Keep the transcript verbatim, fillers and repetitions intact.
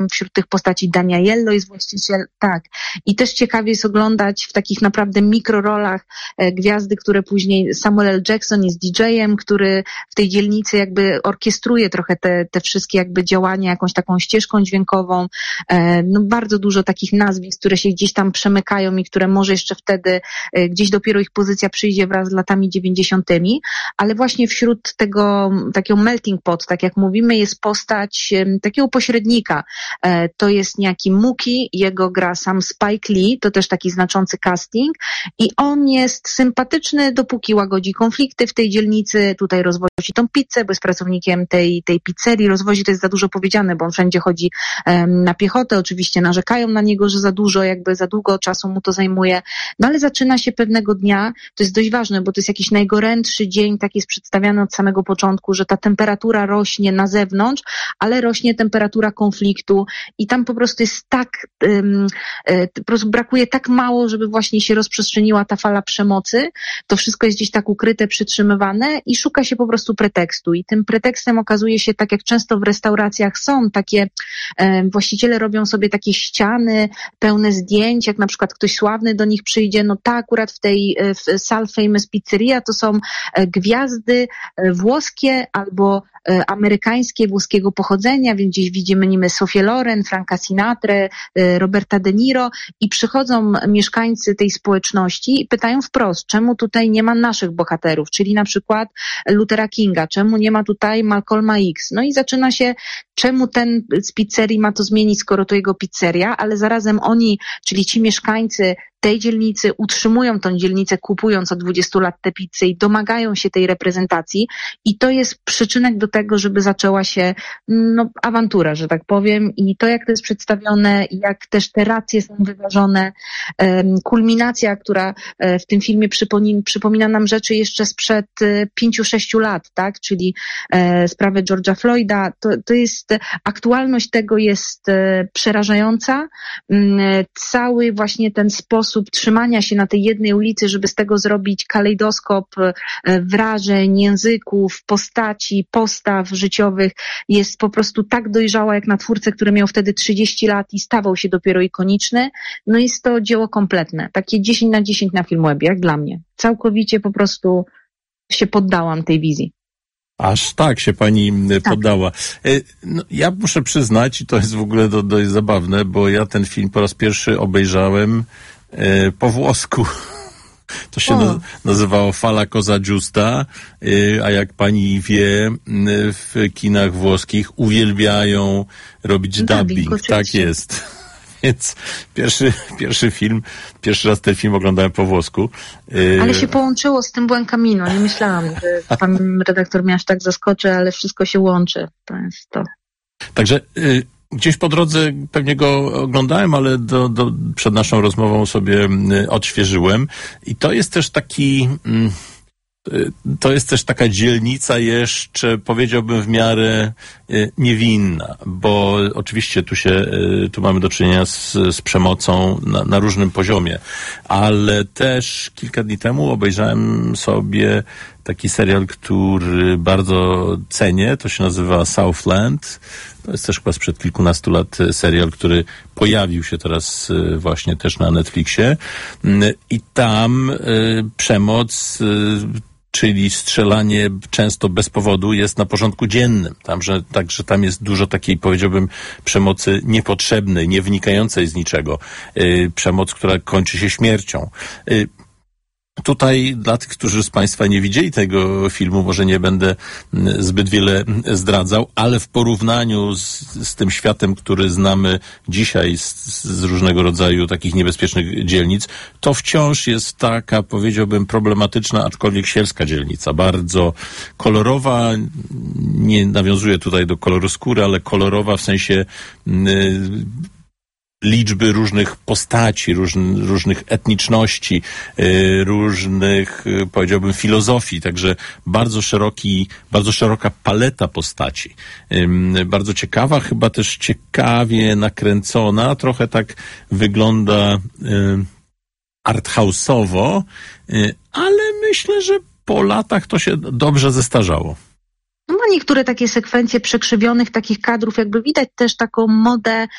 wśród tych postaci Daniello jest właściciel, tak. I też ciekawie jest oglądać w takich naprawdę mikrorolach e, gwiazdy, które później, Samuel L. Jackson jest D J-em, który w tej dzielnicy jakby orkiestruje trochę te, te wszystkie jakby działania, jakąś taką ścieżką dźwiękową. E, no bardzo dużo takich nazwisk, które się gdzieś tam przemykają i które może jeszcze wtedy e, gdzieś dopiero ich pozycja przyjdzie wraz z latami dziewięćdziesiątymi, ale właśnie wśród tego takiego melting pot, tak jak mówimy, jest postać e, takiego pośrednika. To jest niejaki Mookie, jego gra sam Spike Lee, to też taki znaczący casting i on jest sympatyczny, dopóki łagodzi konflikty w tej dzielnicy, tutaj rozwozi tą pizzę, bo jest pracownikiem tej, tej pizzerii, rozwozi to jest za dużo powiedziane, bo on wszędzie chodzi um, na piechotę, oczywiście narzekają na niego, że za dużo, jakby za długo czasu mu to zajmuje, no ale zaczyna się pewnego dnia, to jest dość ważne, bo to jest jakiś najgorętszy dzień, tak jest przedstawiany od samego początku, że ta temperatura rośnie na zewnątrz, ale rośnie temperatura konfliktu i tam po prostu jest tak, um, po prostu brakuje tak mało, żeby właśnie się rozprzestrzeniła ta fala przemocy. To wszystko jest gdzieś tak ukryte, przytrzymywane i szuka się po prostu pretekstu. I tym pretekstem okazuje się, tak jak często w restauracjach są takie, um, właściciele robią sobie takie ściany pełne zdjęć, jak na przykład ktoś sławny do nich przyjdzie, no ta akurat w tej w Sal Famous Pizzeria to są gwiazdy włoskie albo amerykańskie, włoskiego pochodzenia, więc gdzieś widzimy nimi Sofię Loren, Franka Sinatrę, Roberta De Niro i przychodzą mieszkańcy tej społeczności i pytają wprost, czemu tutaj nie ma naszych bohaterów, czyli na przykład Luthera Kinga, czemu nie ma tutaj Malcolma X. No i zaczyna się, czemu ten z pizzerii ma to zmienić, skoro to jego pizzeria, ale zarazem oni, czyli ci mieszkańcy tej dzielnicy utrzymują tą dzielnicę, kupując od dwudziestu lat te pizze i domagają się tej reprezentacji i to jest przyczynek do tego, żeby zaczęła się no, awantura, że tak powiem, i to jak to jest przedstawione, jak też te racje są wyważone, um, kulminacja, która w tym filmie przypomina, przypomina nam rzeczy jeszcze sprzed pięciu, sześciu lat, tak, czyli e, sprawę George'a Floyda, to, to jest, aktualność tego jest e, przerażająca, e, cały właśnie ten sposób trzymania się na tej jednej ulicy, żeby z tego zrobić kalejdoskop wrażeń, języków, postaci, postaw życiowych jest po prostu tak dojrzała jak na twórcę, który miał wtedy trzydzieści lat i stawał się dopiero ikoniczny. No jest to dzieło kompletne. Takie dziesięć na dziesięć na Filmwebie, jak dla mnie. Całkowicie po prostu się poddałam tej wizji. Aż tak się pani poddała. Tak. No, ja muszę przyznać, i to jest w ogóle do, dość zabawne, bo ja ten film po raz pierwszy obejrzałem e, po włosku. To się na, nazywało Fala Cosa Giusta, a jak pani wie, w kinach włoskich uwielbiają robić dubbing. dubbing tak jest. Więc pierwszy, pierwszy film, pierwszy raz ten film oglądałem po włosku. Ale się połączyło z tym Buen Camino. Nie myślałam, że pan redaktor mnie aż tak zaskoczy, ale wszystko się łączy. To jest to. Także y, gdzieś po drodze pewnie go oglądałem, ale do, do, przed naszą rozmową sobie y, odświeżyłem. I to jest też taki... Y, To jest też taka dzielnica jeszcze, powiedziałbym, w miarę niewinna, bo oczywiście tu się, tu mamy do czynienia z, z przemocą na, na różnym poziomie, ale też kilka dni temu obejrzałem sobie taki serial, który bardzo cenię, to się nazywa Southland. To jest też chyba sprzed kilkunastu lat serial, który pojawił się teraz właśnie też na Netflixie i tam y, przemoc y, czyli strzelanie często bez powodu jest na porządku dziennym. Tam, że, także tam jest dużo takiej, powiedziałbym, przemocy niepotrzebnej, nie wynikającej z niczego. Yy, przemoc, która kończy się śmiercią. Yy, Tutaj dla tych, którzy z Państwa nie widzieli tego filmu, może nie będę zbyt wiele zdradzał, ale w porównaniu z, z tym światem, który znamy dzisiaj z, z różnego rodzaju takich niebezpiecznych dzielnic, to wciąż jest taka, powiedziałbym, problematyczna, aczkolwiek sielska dzielnica. Bardzo kolorowa, nie nawiązuję tutaj do koloru skóry, ale kolorowa w sensie... Yy, liczby różnych postaci, różn, różnych etniczności, yy, różnych, yy, powiedziałbym, filozofii, także bardzo szeroki, bardzo szeroka paleta postaci. Yy, bardzo ciekawa, chyba też ciekawie nakręcona, trochę tak wygląda yy, arthouse'owo, yy, ale myślę, że po latach to się dobrze zestarzało. Ma niektóre takie sekwencje przekrzywionych takich kadrów, jakby widać też taką modę